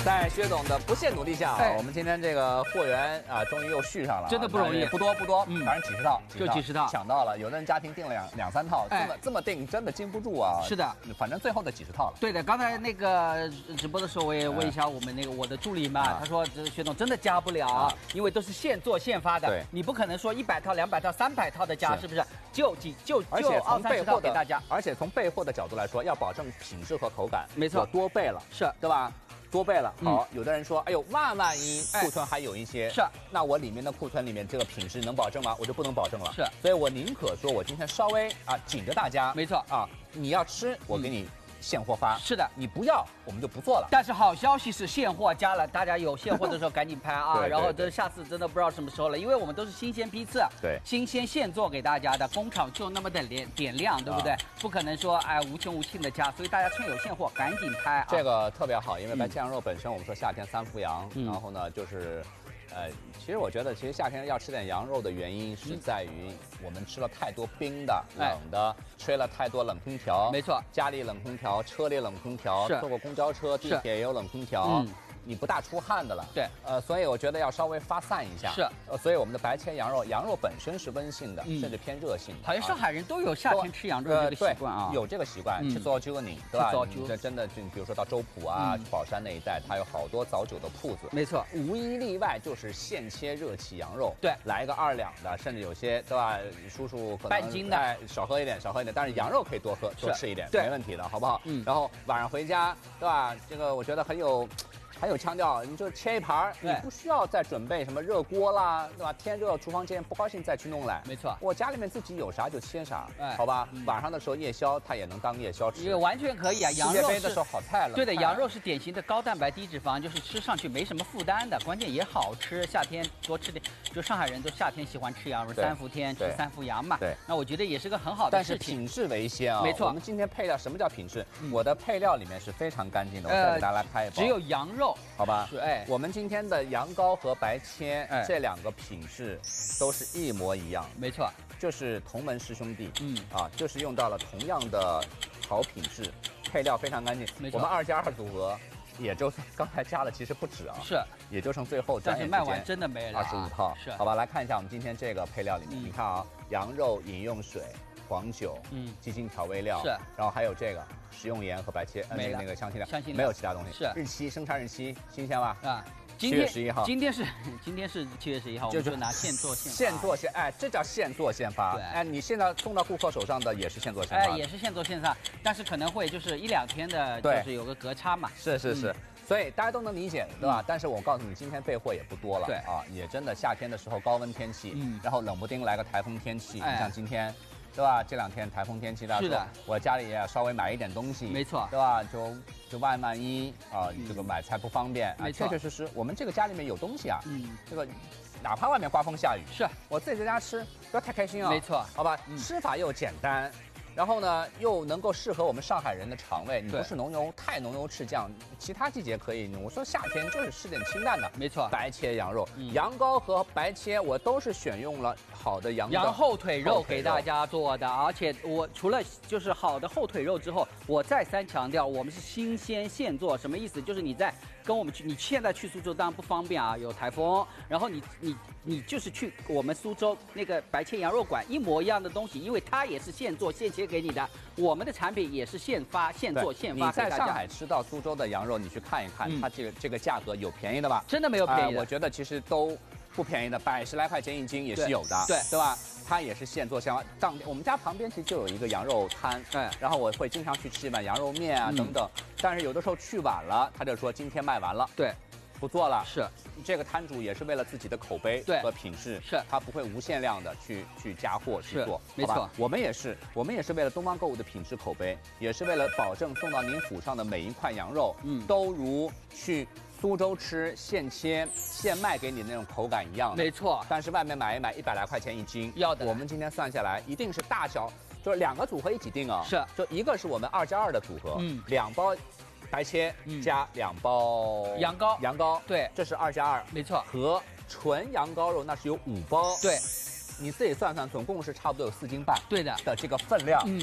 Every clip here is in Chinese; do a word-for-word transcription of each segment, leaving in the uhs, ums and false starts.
在薛总的不懈努力下啊， 哎我们今天这个货源啊，终于又续上了啊， 真的不容易但是不多不多， 嗯反正几十套， 就几十套抢到了。有的人家庭订了两两三套，这哎么这么订真的经不住啊。 是的， 反正最后的几十套了。 对的，刚才那个直播的时候，我也问一下我们那个我的助理嘛， 啊他说这薛总真的加不了， 啊因为都是现做现发的， 对你不可能说一百套、两百套、三百套的加， 是是不是？就几就而且就二三十从备货的套给大家， 而且从备货的角度来说，要保证品质和口感， 没错我多备了， 是对吧？多备了，好， 嗯有的人说，哎呦，万万一哎库存还有一些， 是， 那我里面的库存里面这个品质能保证吗？我就不能保证了， 是， 所以我宁可说我今天稍微啊紧着大家， 没错啊，你要吃我给你现货发， 是的。 你不要我们就不做了。 但是好消息是现货加了，大家有现货的时候赶紧拍啊！ 对对然后对这下次真的不知道什么时候了，因为我们都是新鲜批次， 对新鲜现做给大家的，工厂就那么的点点量，对不对？ 啊不可能说哎无穷无尽的加，所以大家趁有现货赶紧拍啊！ 这个特别好，因为白切羊肉本身我们说夏天三伏羊， 嗯然后呢就是。呃，其实我觉得，其实夏天要吃点羊肉的原因是在于我们吃了太多冰的、 哎冷的，吹了太多冷空调。 没错， 家里冷空调，车里冷空调， 是坐过公交车、地铁也有冷空调。 嗯你不大出汗的了， 对， 呃，所以我觉得要稍微发散一下， 是， 呃，所以我们的白切羊肉，羊肉本身是温性的， 嗯甚至偏热性的， 好像上海人都有夏天吃羊肉呃这个习惯啊， 对有这个习惯， 嗯吃早酒你对吧？ 吃早酒你这真的就比如说到周浦啊、 嗯宝山那一带，它有好多早酒的铺子， 没错， 无一例外就是现切热气羊肉， 对来个二两的，甚至有些对吧？叔叔可能半斤的哎少喝一点，少喝一点，但是羊肉可以多喝多吃一点， 对没问题的，好不好？ 嗯然后晚上回家对吧？这个我觉得很有。很有腔调，你就切一盘儿，你对不需要再准备什么热锅啦，对吧？天热，厨房间不高兴再去弄来。 没错我家里面自己有啥就切啥， 哎好吧？ 嗯晚上的时候夜宵它也能当夜宵吃。 也完全可以啊，羊肉是世界杯的时候好菜了。 对的， 菜羊肉是典型的高蛋白低脂肪，就是吃上去没什么负担的，关键也好吃。夏天多吃点，就上海人都夏天喜欢吃羊肉， 对三伏天吃对三伏羊嘛。 对那我觉得也是个很好的但是事情。 品质为先啊， 没错我们今天配料什么叫品质？ 嗯我的配料里面是非常干净的，我呃再给大家来拍一包。 只有羊肉， 好吧？ 是哎我们今天的羊羔和白切哎这两个品质都是一模一样， 没错， 就是同门师兄弟。 嗯啊，就是用到了同样的好品质，配料非常干净。 没错我们二加二组合。也就刚才加了，其实不止啊， 是， 也就剩最后但是卖完真的没了、啊， 二十五套， 是， 好吧，来看一下我们今天这个配料里面， 嗯、 你看啊，羊肉饮用水、黄酒，嗯，鸡精调味料， 是， 然后还有这个食用盐和白切，呃，那个那个香辛料， 香辛料没有其他东西， 是， 日期生产日期新鲜吧？ 啊。 七月十一号， 今天是今天是七月十一号， 就就拿现做现发现做现哎，这叫现做现发。 对， 哎，你现在送到顾客手上的也是现做现发， 哎，也是现做现发，但是可能会就是一两天的，就是有个隔差嘛。 是是是。嗯所以大家都能理解，对吧？嗯、但是我告诉你，今天备货也不多了， 对啊，也真的夏天的时候高温天气，嗯，然后冷不丁来个台风天气， 哎、 你像今天，对吧？这两天台风天气，大家是的， 我家里也要稍微买一点东西， 没错， 对吧？就就万万一啊，嗯、这个买菜不方便啊，确确实实，我们这个家里面有东西啊，嗯，这个哪怕外面刮风下雨， 是我自己在家吃，不要太开心啊， 没错， 好吧，嗯、吃法又简单。然后呢，又能够适合我们上海人的肠胃，你不是浓油太浓油赤酱，其他季节可以。我说夏天就是吃点清淡的， 没错。 白切羊肉、嗯、羊羔和白切，我都是选用了好的羊羊后腿肉给大家做的，而且我除了就是好的后腿肉之后，我再三强调，我们是新鲜现做，什么意思？就是你在跟我们去，你现在去苏州当然不方便啊，有台风，然后你你你就是去我们苏州那个白切羊肉馆一模一样的东西，因为它也是现做现切给你的，我们的产品也是现发现做现发。 你在上海吃到苏州的羊肉，你去看一看，嗯、它这个这个价格有便宜的吧？ 真的没有便宜的、 呃，我觉得其实都不便宜的，百十来块钱一斤也是有的， 对对吧？它也是现做现发。当我们家旁边其实就有一个羊肉摊， 对， 然后我会经常去吃一碗羊肉面啊、嗯、等等。但是有的时候去晚了，他就说今天卖完了， 对。 不做了， 是这个摊主也是为了自己的口碑和品质， 是他不会无限量的去去加货去做， 没错。 我们也是，我们也是为了东方购物的品质口碑，也是为了保证送到您府上的每一块羊肉，嗯，都如去苏州吃现切现卖给你那种口感一样的， 没错。 但是外面买一买一百来块钱一斤， 要的。 我们今天算下来，一定是大小，就是两个组合一起订啊， 是， 就一个是我们二加二的组合，嗯，两包。白切加两包羊羔， 羊羔， 对， 这是二加二， 没错。 和纯羊羔肉那是有五包， 对， 你自己算算，总共是差不多有四斤半， 对的的这个分量， 嗯，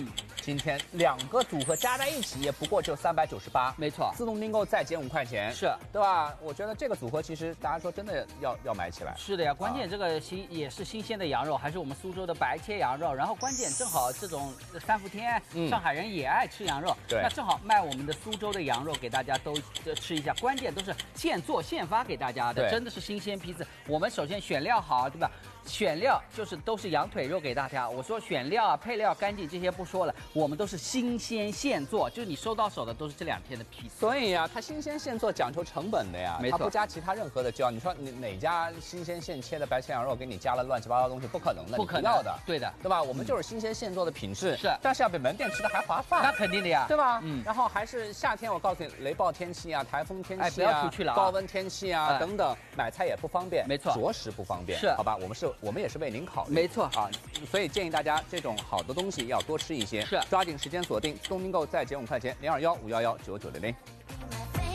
今天两个组合加在一起也不过就三百九十八， 没错， 自动订购再减五块钱， 是对吧？我觉得这个组合其实大家说真的要要买起来。 是的呀，关键这个新也是新鲜的羊肉，还是我们苏州的白切羊肉，然后关键正好这种三伏天，嗯、上海人也爱吃羊肉， 对， 那正好卖我们的苏州的羊肉给大家都吃一下，关键都是现做现发给大家的，真的是新鲜批次。我们首先选料好，对吧？选料就是都是羊腿肉给大家。我说选料啊、配料干净这些不说了，我们都是新鲜现做，就是你收到手的都是这两天的批次。 所以呀、啊，它新鲜现做讲究成本的呀， 没错， 它不加其他任何的胶。你说你哪家新鲜现切的白切羊肉给你加了乱七八糟的东西？不可能的， 不可能要的， 对的， 对吧？我们就是新鲜现做的品质， 是， 但是要比门店吃的还划算。 那肯定的呀， 对吧？ 嗯。 然后还是夏天，我告诉你，雷暴天气啊，台风天气啊， 哎、不要出去了、啊， 高温天气啊、哎、等等，买菜也不方便， 没错， 着实不方便， 是， 好吧？我们是，我们也是为您考虑， 没错啊，所以建议大家这种好的东西要多吃一些， 是， 抓紧时间锁定，自动订购再减五块钱，零二幺五幺幺九九零零。